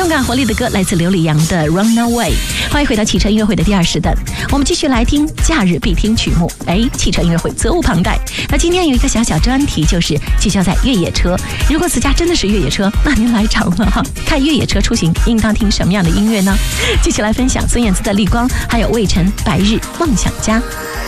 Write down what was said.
动感活力的歌来自刘礼扬的 Runaway。 欢迎回到汽车音乐会的第2时段，我们继续来听假日必听曲目。汽车音乐会责无旁贷。那今天有一个小专题，就是聚焦在越野车。如果此家真的是越野车，那您来长了哈。看越野车出行应当听什么样的音乐呢？继续来分享孙燕姿的《绿光》，还有魏晨《白日梦想家》。